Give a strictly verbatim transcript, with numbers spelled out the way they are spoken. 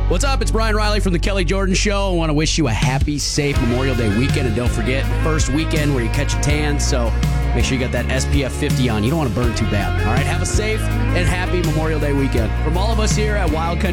What's up? It's Brian Riley from the Kelly Jordan Show. I want to wish you a happy, safe Memorial Day weekend. And don't forget, first weekend where you catch a tan. So make sure you got that S P F fifty on. You don't want to burn too bad. All right, have a safe and happy Memorial Day weekend. From all of us here at Wild Country